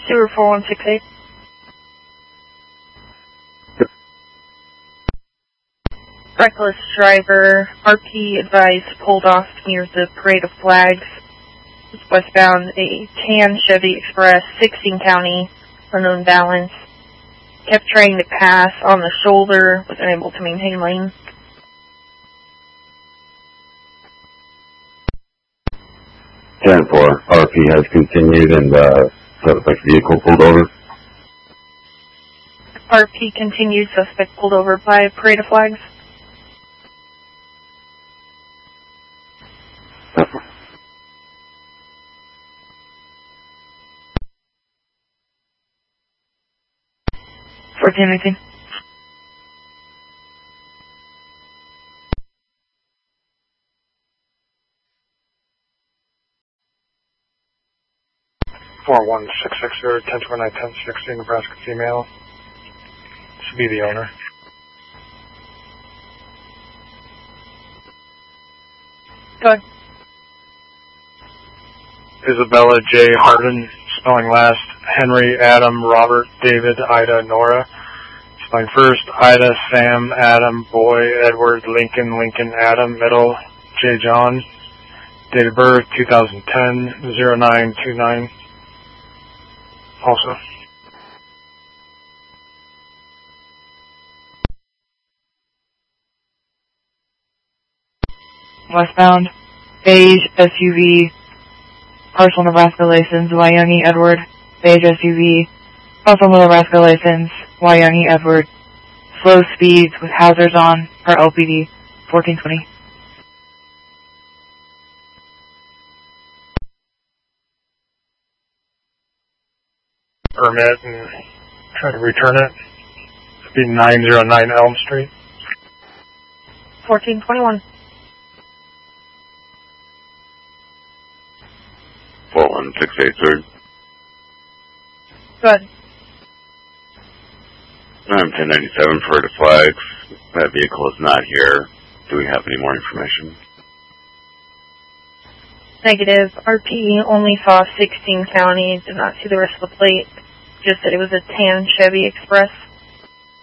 Sewer 4168. Reckless driver, RP advised, pulled off near the Parade of Flags. Westbound, a tan Chevy Express, 16 County, unknown balance. Kept trying to pass on the shoulder, was unable to maintain lane. Ten-4, RP has continued and suspect vehicle pulled over. RP continued, suspect pulled over by Parade of Flags. anything. One 660 1029 1060 Nebraska female. Should be the owner. Go ahead. Isabella J. Harden, spelling last, Henry, Adam, Robert, David, Ida, Nora. Spelling first, Ida, Sam, Adam, Boy, Edward, Lincoln, Lincoln, Adam, middle, J. John. Date of birth, 2010, 0929. Also. Westbound, beige SUV, partial Nebraska license, Wyoming Edward, beige SUV, partial Nebraska license, Wyoming Edward, slow speeds with hazards on, per LPD, 1420. Permit and try to return it. It'd be 909 Elm Street. 1421. 4168, sir. Go ahead. I'm 1097 for the flags. That vehicle is not here. Do we have any more information? Negative. RP only saw 16 counties, did not see the rest of the plate. Just that it was a tan Chevy Express.